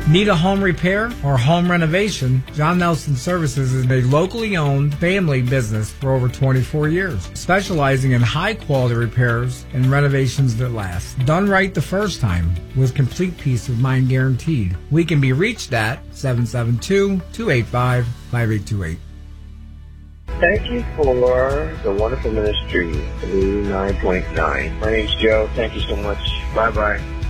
Need a home repair or home renovation? John Nelson Services is a locally owned family business for over 24 years, specializing in high-quality repairs and renovations that last. Done right the first time, with complete peace of mind guaranteed. We can be reached at 772-285-5828. Thank you for the wonderful ministry, Blue 9.9. My name's Joe. Thank you so much. Bye-bye.